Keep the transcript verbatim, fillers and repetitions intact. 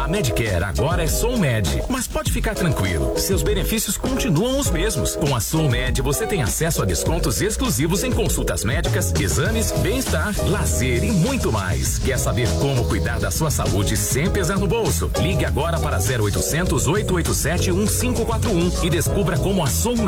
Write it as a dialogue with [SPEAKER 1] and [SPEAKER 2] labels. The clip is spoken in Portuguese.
[SPEAKER 1] Medicare agora é SomMed, mas pode ficar tranquilo, seus benefícios continuam os mesmos. Com a SomMed você tem acesso a descontos exclusivos em consultas médicas, exames, bem-estar, lazer e muito mais. Quer saber como cuidar da sua saúde sem pesar no bolso? Ligue agora para zero oitocentos, oito oito sete, um cinco quatro um e descubra como a SomMed